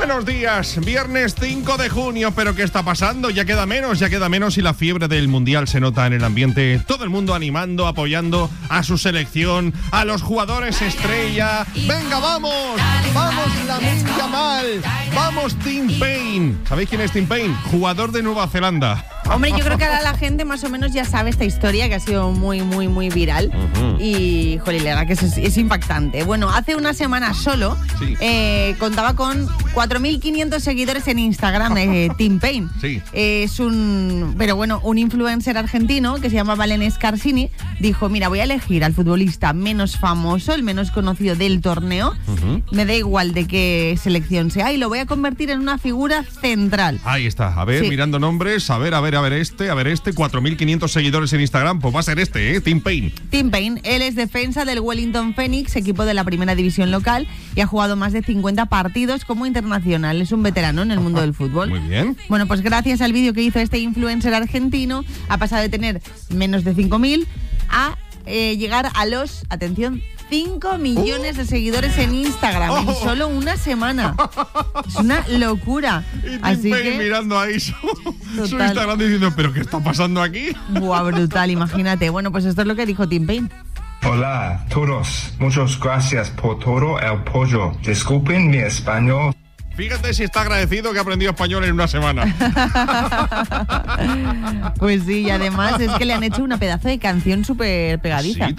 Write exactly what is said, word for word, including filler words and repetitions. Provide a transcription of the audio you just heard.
Buenos días, viernes cinco de junio, pero ¿qué está pasando? Ya queda menos, ya queda menos y la fiebre del Mundial se nota en el ambiente. Todo el mundo animando, apoyando a su selección, a los jugadores estrella. ¡Venga, vamos! ¡Vamos, Lamine Yamal! ¡Vamos, Tim Payne! ¿Sabéis quién es Tim Payne? Jugador de Nueva Zelanda. Hombre, yo creo que ahora la gente más o menos ya sabe esta historia que ha sido muy, muy, muy viral. Uh-huh. Y, joder, la verdad que es, es impactante. Bueno, hace una semana solo sí. eh, contaba con cuatro mil quinientos seguidores en Instagram, eh, Tim Payne. Sí. Eh, es un, pero bueno, un influencer argentino que se llama Valen Scarsini dijo, mira, voy a elegir al futbolista menos famoso, el menos conocido del torneo. Uh-huh. Me da igual de qué selección sea y lo voy a convertir en una figura central. Ahí está. A ver, sí. mirando nombres, a ver, a ver. A ver este, a ver este, cuatro mil quinientos seguidores en Instagram, pues va a ser este, ¿eh? Tim Payne. Tim Payne, él es defensa del Wellington Phoenix, equipo de la primera división local, y ha jugado más de cincuenta partidos como internacional. Es un veterano en el mundo del fútbol. Muy bien. Bueno, pues gracias al vídeo que hizo este influencer argentino, ha pasado de tener menos de cinco mil a eh, llegar a los, atención, cinco millones de seguidores en Instagram oh. en solo una semana. Es una locura. Y Tim Así Payne que mirando ahí su, su Instagram diciendo, ¿pero qué está pasando aquí? Buah, brutal, imagínate. Bueno, pues esto es lo que dijo Tim Payne. Hola, todos. Muchas gracias por todo el apoyo. Disculpen mi español. Fíjate si está agradecido que ha aprendido español en una semana. Pues sí, y además es que le han hecho una pedazo de canción súper pegadiza. Sí,